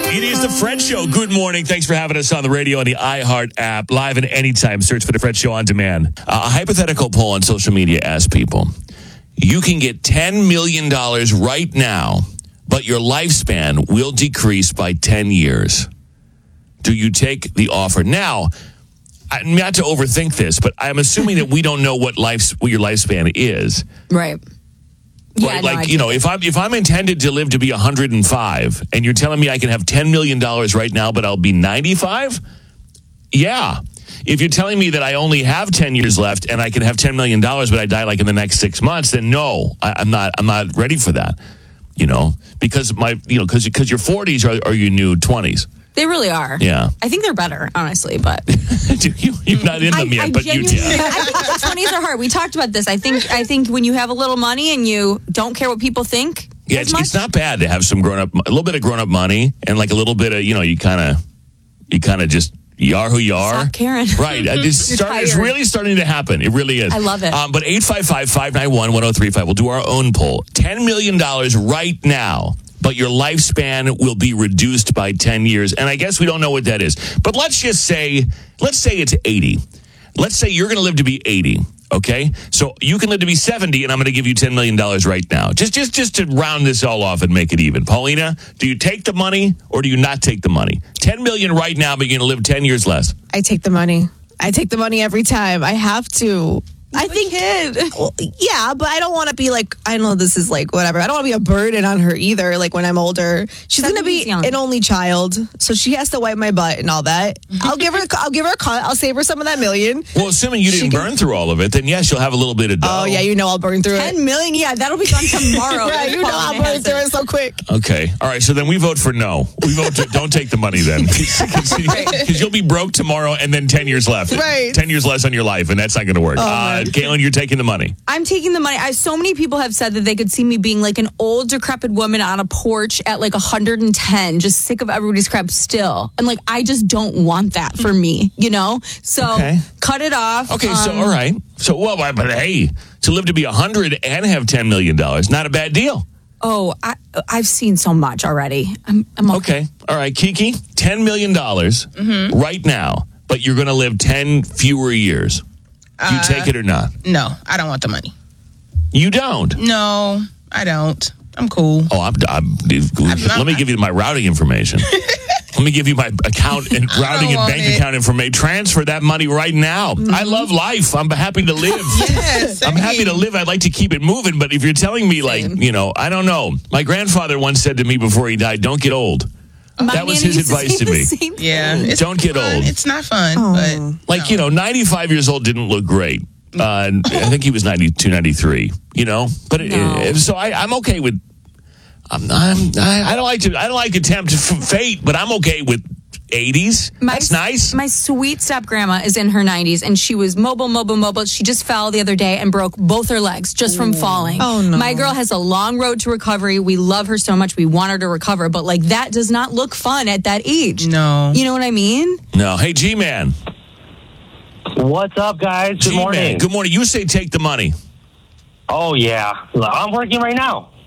It is the Fred Show. Good morning. Thanks for having us on the radio and the iHeart app. Live and anytime. Search for the Fred Show on demand. A hypothetical poll on social media asked people, you can get $10 million right now, but your lifespan will decrease by 10 years. Do you take the offer? Now, not to overthink this, but I'm assuming that we don't know what your lifespan is. Right. Yeah, right? Like, if I'm intended to live to be 105 and you're telling me I can have $10 million right now, but I'll be 95? Yeah. If you're telling me that I only have 10 years left and I can have $10 million, but I die like in the next 6 months, then no, I'm not ready for that. Because because your 40s are your new 20s. They really are. Yeah. I think they're better, honestly, but you're not in them yet, but you do. I think the 20s are hard. We talked about this. I think when you have a little money and you don't care what people think. Yeah, it's not bad to have a little bit of grown up money and like a little bit of, you kind of just, you are who you are. Stop caring. Right. It's really starting to happen. It really is. I love it. But 855-591-1035. We'll do our own poll. $10 million right now, but your lifespan will be reduced by 10 years. And I guess we don't know what that is. But let's say it's 80. Let's say you're going to live to be 80. Okay? So you can live to be 70, and I'm going to give you $10 million right now. Just to round this all off and make it even. Paulina, do you take the money or do you not take the money? $10 million right now, but you're going to live 10 years less. I take the money. I take the money every time. I have to. I think, well, yeah, but I don't want to be like, I know this is like whatever. I don't want to be a burden on her either. Like when I'm older, she's going to be an only child, so she has to wipe my butt and all that. I'll give her a cut. I'll save her some of that million. Well, assuming you didn't burn through all of it, then yes, you'll have a little bit of dough. Oh yeah, I'll burn through it. 10 million, yeah, that'll be gone tomorrow. Right, I'll burn through it so quick. Okay, all right. So then we vote for no. We vote don't take the money then, because you'll be broke tomorrow and then 10 years left. Right, 10 years less on your life, and that's not going to work. Caitlin, you're taking the money. I'm taking the money. So many people have said that they could see me being like an old, decrepit woman on a porch at like 110, just sick of everybody's crap still. And like, I just don't want that for me, So cut it off. Okay, so all right. So, but hey, to live to be 100 and have $10 million, not a bad deal. Oh, I've seen so much already. I'm okay. All right, Kiki, $10 million right now, but you're going to live 10 fewer years. Do you take it or not? No, I don't want the money. You don't? No, I don't. I'm cool. Oh, let me give you my routing information. Let me give you my account and routing and bank account information. Transfer that money right now. Mm-hmm. I love life. I'm happy to live. Yes, I'm happy to live. I'd like to keep it moving. But if you're telling me I don't know. My grandfather once said to me before he died, don't get old. That was his advice to me. Yeah. Don't get old. It's not fun. But 95 years old didn't look great. I think he was 92, 93, But so I'm okay with I don't like to tempt fate, but I'm okay with 80s. That's nice. My sweet step grandma is in her 90s, and she was mobile. She just fell the other day and broke both her legs just from falling. Oh, no. My girl has a long road to recovery. We love her so much. We want her to recover, but like that does not look fun at that age. No. You know what I mean? No. Hey, G-Man. What's up, guys? Good morning. Good morning. You say take the money. Oh, yeah. I'm working right now.